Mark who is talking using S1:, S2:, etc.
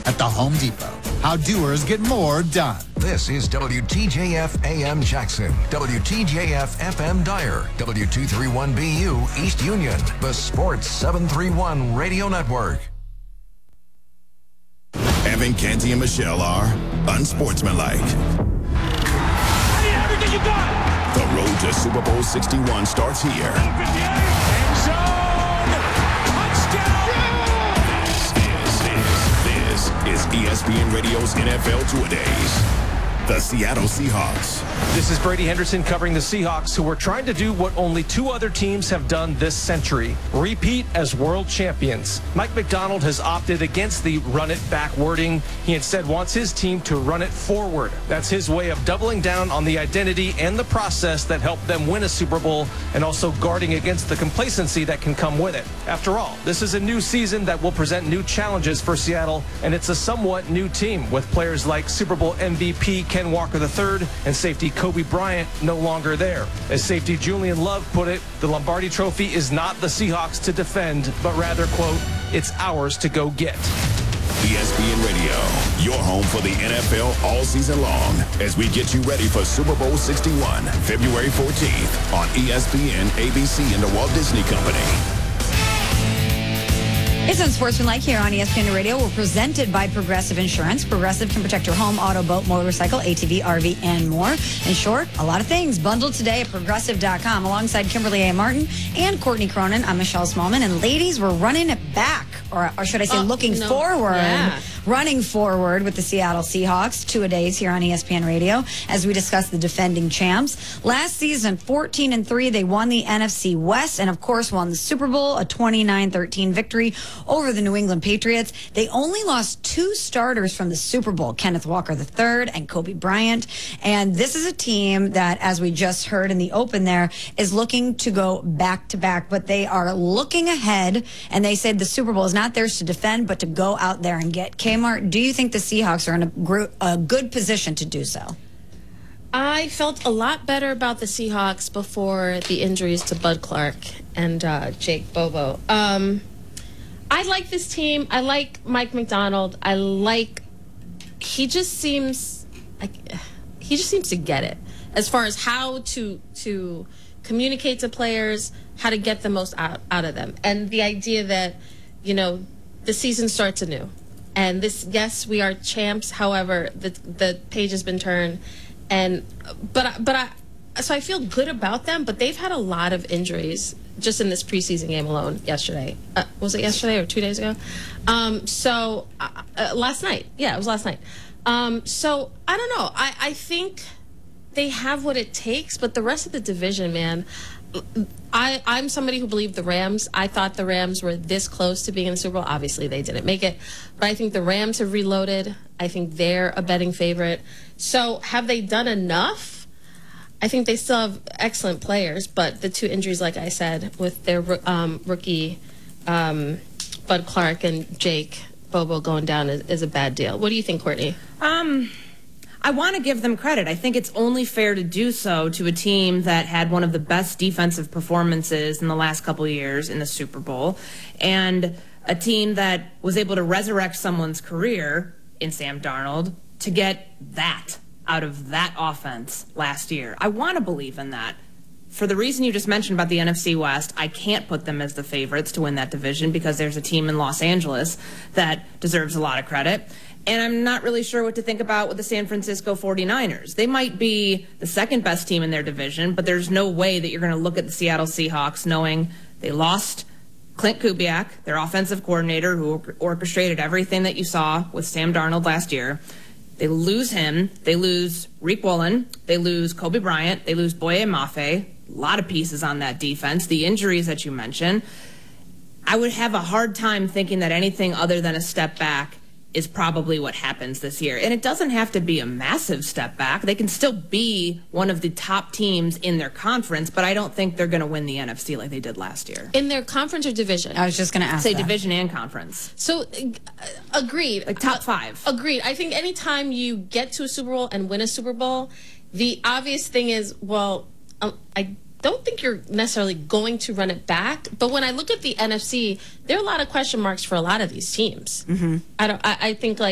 S1: At the Home Depot, how doers get more done.
S2: This is WTJF AM Jackson, WTJF FM Dyer, W231BU East Union, the Sports 731 Radio Network.
S3: Evan, Canty, and Michelle are unsportsmanlike.
S4: I need everything you got.
S3: The road to Super Bowl 61 starts here.
S4: End zone. Touchdown.
S3: This is ESPN Radio's NFL Two-A-Days. The Seattle Seahawks.
S5: This is Brady Henderson covering the Seahawks, who are trying to do what only two other teams have done this century: repeat as world champions. Mike Macdonald has opted against the run it back wording. He instead wants his team to run it forward. That's his way of doubling down on the identity and the process that helped them win a Super Bowl, and also guarding against the complacency that can come with it. After all, this is a new season that will present new challenges for Seattle, and it's a somewhat new team with players like Super Bowl MVP Ken Walker III and safety Kobe Bryant no longer there. As safety Julian Love put it, the Lombardi Trophy is not the Seahawks to defend, but rather, quote, it's ours to go get.
S3: ESPN Radio, your home for the NFL all season long, as we get you ready for Super Bowl 61, February 14th on ESPN, ABC, and the Walt Disney Company.
S6: It's Unsportsmanlike here on ESPN Radio. We're presented by Progressive Insurance. Progressive can protect your home, auto, boat, motorcycle, ATV, RV, and more. In short, a lot of things bundled today at Progressive.com. Alongside Kimberly A. Martin and Courtney Cronin, I'm Michelle Smallman. And ladies, we're running it back, or should I say looking forward. Yeah. Running forward with the Seattle Seahawks. Two-a-days here on ESPN Radio as we discuss the defending champs. Last season, 14-3, they won the NFC West and, of course, won the Super Bowl, a 29-13 victory over the New England Patriots. They only lost two starters from the Super Bowl, Kenneth Walker III and Kobe Bryant. And this is a team that, as we just heard in the open there, is looking to go back-to-back. But they are looking ahead, and they said the Super Bowl is not theirs to defend, but to go out there and get. Kmart, do you think the Seahawks are in a good position to do so?
S7: I felt a lot better about the Seahawks before the injuries to Bud Clark and Jake Bobo. I like this team. I like Mike Macdonald. He just seems to get it as far as how to communicate to players, how to get the most out of them, and the idea that, the season starts anew. And yes, we are champs. However, the page has been turned, so I feel good about them. But they've had a lot of injuries just in this preseason game alone. Yesterday, was it yesterday or 2 days ago? Last night. Yeah, it was last night. So I don't know. I think they have what it takes, but the rest of the division, man. I'm somebody who believed the Rams. I thought the Rams were this close to being in the Super Bowl. Obviously, they didn't make it. But I think the Rams have reloaded. I think they're a betting favorite. So have they done enough? I think they still have excellent players, but the two injuries, like I said, with their rookie Bud Clark and Jake Bobo going down is a bad deal. What do you think, Courtney?
S8: I want to give them credit. I think it's only fair to do so to a team that had one of the best defensive performances in the last couple of years in the Super Bowl, and a team that was able to resurrect someone's career in Sam Darnold to get that out of that offense last year. I want to believe in that. For the reason you just mentioned about the NFC West, I can't put them as the favorites to win that division because there's a team in Los Angeles that deserves a lot of credit. And I'm not really sure what to think about with the San Francisco 49ers. They might be the second best team in their division, but there's no way that you're going to look at the Seattle Seahawks knowing they lost Clint Kubiak, their offensive coordinator, who orchestrated everything that you saw with Sam Darnold last year. They lose him. They lose Rick Woolen. They lose Kobe Bryant. They lose Boye Mafe. A lot of pieces on that defense. The injuries that you mentioned. I would have a hard time thinking that anything other than a step back is probably what happens this year. And it doesn't have to be a massive step back. They can still be one of the top teams in their conference, but I don't think they're going to win the NFC like they did last year.
S7: In their conference or division?
S6: I was just going to ask
S8: Say division and conference.
S7: So, agreed.
S8: Like top five.
S7: Agreed. I think anytime you get to a Super Bowl and win a Super Bowl, the obvious thing is, I don't think you're necessarily going to run it back. But when I look at the NFC, there are a lot of question marks for a lot of these teams. Mm-hmm. I think